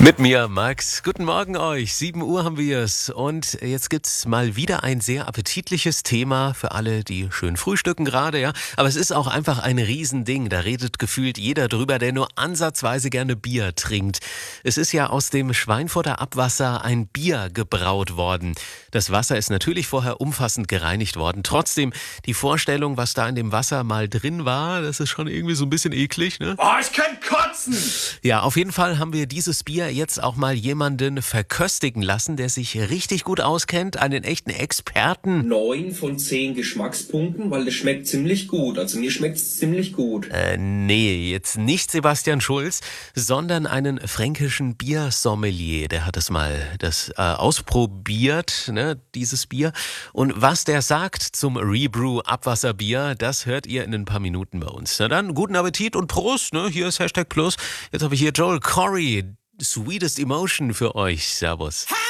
Mit mir, Max. Guten Morgen euch. 7 Uhr haben wir es. Und jetzt gibt's mal wieder ein sehr appetitliches Thema für alle, die schön frühstücken gerade, ja. Aber es ist auch einfach ein Riesending. Da redet gefühlt jeder drüber, der nur ansatzweise gerne Bier trinkt. Es ist ja aus dem Schweinfurter Abwasser ein Bier gebraut worden. Das Wasser ist natürlich vorher umfassend gereinigt worden. Trotzdem, die Vorstellung, was da in dem Wasser mal drin war, das ist schon irgendwie so ein bisschen eklig, ne? Oh, ich kann kotzen! Ja, auf jeden Fall haben wir dieses Bier jetzt auch mal jemanden verköstigen lassen, der sich richtig gut auskennt, einen echten Experten. 9 von 10 Geschmackspunkten, weil das schmeckt ziemlich gut. Also mir schmeckt's ziemlich gut. Nee, jetzt nicht Sebastian Schulz, sondern einen fränkischen Biersommelier. Der hat das ausprobiert, ne, dieses Bier. Und was der sagt zum Rebrew Abwasserbier, das hört ihr in ein paar Minuten bei uns. Na dann, guten Appetit und Prost, ne? Hier ist Hashtag Plus. Jetzt habe ich hier Joel Corry, Sweetest Emotion für euch. Servus.